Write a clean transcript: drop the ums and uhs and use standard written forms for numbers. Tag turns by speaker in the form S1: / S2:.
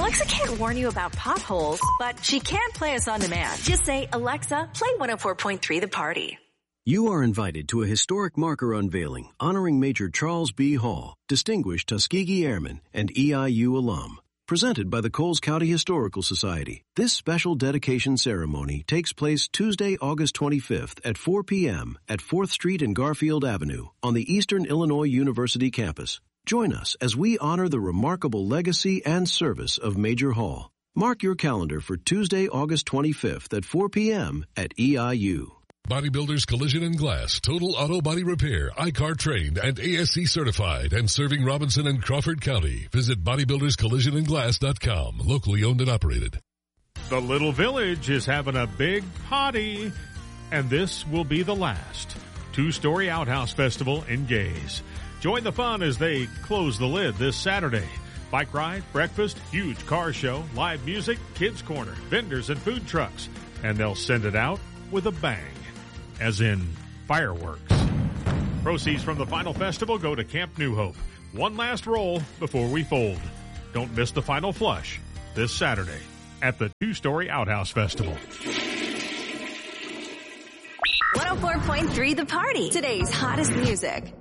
S1: Alexa can't warn you about potholes, but she can play us on demand. Just say, Alexa, play 104.3 The Party.
S2: You are invited to a historic marker unveiling honoring Major Charles B. Hall, distinguished Tuskegee Airman and EIU alum. Presented by the Coles County Historical Society, this special dedication ceremony takes place Tuesday, August 25th at 4 p.m. at 4th Street and Garfield Avenue on the Eastern Illinois University campus. Join us as we honor the remarkable legacy and service of Major Hall. Mark your calendar for Tuesday, August 25th at 4 p.m. at EIU.
S3: Bodybuilders Collision and Glass, total auto body repair, ICAR trained and ASC certified, and serving Robinson and Crawford County. Visit bodybuilderscollisionandglass.com, locally owned and operated.
S4: The Little Village is having a big party, and this will be the last. Two-story outhouse festival in Gaze. Join the fun as they close the lid this Saturday. Bike ride, breakfast, huge car show, live music, kids corner, vendors and food trucks. And they'll send it out with a bang. As in fireworks. Proceeds from the final festival go to Camp New Hope. One last roll before we fold. Don't miss the final flush this Saturday at the Two-Story Outhouse Festival.
S1: 104.3 The Party. Today's hottest music.